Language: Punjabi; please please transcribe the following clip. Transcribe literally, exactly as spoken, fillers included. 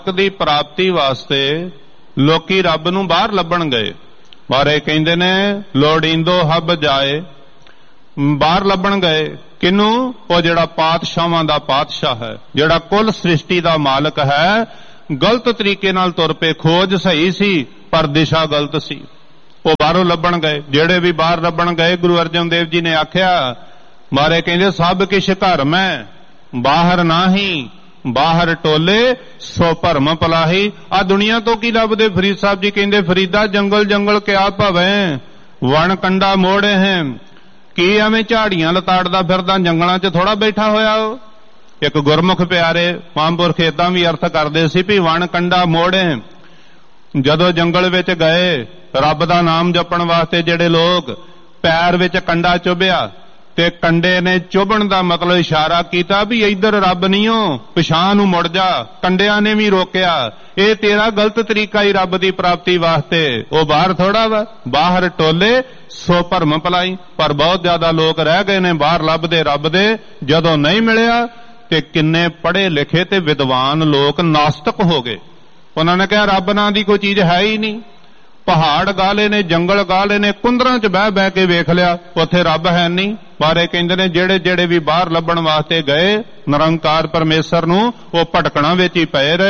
ਦੀ ਪ੍ਰਾਪਤੀ ਵਾਸਤੇ ਲੋਕੀ ਰੱਬ ਨੂੰ ਬਾਹਰ ਲੱਭਣ ਗਏ। ਬਾਰੇ ਕਹਿੰਦੇ ਨੇ ਲੋੜੀਂਦੋ ਹੱਬ ਜਾਏ, ਬਾਹਰ ਲੱਭਣ ਗਏ। ਕਿਨੂੰ? ਉਹ ਜਿਹੜਾ ਪਾਤਸ਼ਾਹਾਂ ਦਾ ਪਾਤਸ਼ਾਹ ਹੈ, ਜਿਹੜਾ ਕੁੱਲ ਸ੍ਰਿਸ਼ਟੀ ਦਾ ਮਾਲਕ ਹੈ। ਗਲਤ ਤਰੀਕੇ ਨਾਲ ਤੁਰ ਪਏ। ਖੋਜ ਸਹੀ ਸੀ ਪਰ ਦਿਸ਼ਾ ਗਲਤ ਸੀ। ਉਹ ਬਾਹਰੋਂ ਲੱਭਣ ਗਏ। ਜਿਹੜੇ ਵੀ ਬਾਹਰ ਲੱਭਣ ਗਏ, ਗੁਰੂ ਅਰਜਨ ਦੇਵ ਜੀ ਨੇ ਆਖਿਆ, ਮਾਰੇ ਕਹਿੰਦੇ ਸਭ ਕਿਛ ਘਰ ਮੈਂ ਬਾਹਰ ਨਾਹੀ, ਬਾਹਰ ਟੋਲੇ ਸੋ ਭਰਮ ਪਲਾਹੀ। ਆ ਦੁਨੀਆ ਤੋਂ ਕੀ ਲੱਭਦੇ? ਫਰੀਦ ਸਾਹਿਬ ਜੀ ਕਹਿੰਦੇ, ਫਰੀਦਾ ਜੰਗਲ ਜੰਗਲ ਕਿਆ ਭਵੇਂ, ਵਣ ਕੰਡਾ ਮੋੜੇ ਹੈ। ਕੀ ਐਵੇਂ ਝਾੜੀਆਂ ਲਤਾੜਦਾ ਫਿਰਦਾ? ਜੰਗਲਾਂ 'ਚ ਥੋੜਾ ਬੈਠਾ ਹੋਇਆ ਉਹ। ਇੱਕ ਗੁਰਮੁਖ ਪਿਆਰੇ ਮਹਾਂਪੁਰਖ ਏਦਾਂ ਵੀ ਅਰਥ ਕਰਦੇ ਸੀ ਵੀ ਵਣ ਕੰਡਾ ਮੋੜੇ। ਜਦੋਂ ਜੰਗਲ ਵਿੱਚ ਗਏ ਰੱਬ ਦਾ ਨਾਮ ਜਪਣ ਵਾਸਤੇ, ਜਿਹੜੇ ਲੋਕ ਪੈਰ ਵਿੱਚ ਕੰਡਾ ਚੁਭਿਆ ਤੇ ਕੰਡੇ ਨੇ ਚੁਭਣ ਦਾ ਮਤਲਬ ਇਸ਼ਾਰਾ ਕੀਤਾ ਵੀ ਇੱਧਰ ਰੱਬ ਨਹੀਂ ਹੋ, ਪਿਛਾਂਹ ਨੂੰ ਮੁੜ ਜਾ। ਕੰਡਿਆਂ ਨੇ ਵੀ ਰੋਕਿਆ, ਇਹ ਤੇਰਾ ਗਲਤ ਤਰੀਕਾ ਹੀ ਰੱਬ ਦੀ ਪ੍ਰਾਪਤੀ ਵਾਸਤੇ। ਉਹ ਬਾਹਰ ਥੋੜਾ ਵਾ, ਬਾਹਰ ਟੋਲੇ ਸੋ ਭਰਮ ਭਲਾਈ। ਪਰ ਬਹੁਤ ਜ਼ਿਆਦਾ ਲੋਕ ਰਹਿ ਗਏ ਨੇ ਬਾਹਰ ਲੱਭਦੇ ਰੱਬ ਦੇ। ਜਦੋਂ ਨਹੀਂ ਮਿਲਿਆ ਤੇ ਕਿੰਨੇ ਪੜ੍ਹੇ ਲਿਖੇ ਤੇ ਵਿਦਵਾਨ ਲੋਕ ਨਾਸਤਕ ਹੋ ਗਏ। ਉਹਨਾਂ ਨੇ ਕਿਹਾ ਰੱਬ ਨਾਂ ਦੀ ਕੋਈ ਚੀਜ਼ ਹੈ ਹੀ ਨਹੀਂ। ਪਹਾੜ ਗਾਲੇ ਨੇ, ਜੰਗਲ ਗਾਲੇ ਨੇ, ਕੁੰਦਰਾਂ 'ਚ ਬਹਿ ਬਹਿ ਕੇ ਵੇਖ ਲਿਆ, ਉੱਥੇ ਰੱਬ ਹੈ ਨਹੀਂ। ਬਾਰੇ ਕਹਿੰਦੇ ਨੇ ਜਿਹੜੇ ਜਿਹੜੇ ਵੀ ਬਾਹਰ ਲੱਭਣ ਵਾਸਤੇ ਗਏ ਨਿਰੰਕਾਰ ਪਰਮੇਸ਼ਰ ਨੂੰ, ਉਹ ਭਟਕਣਾ ਵਿੱਚ ਹੀ ਪਏ ਰਹੇ।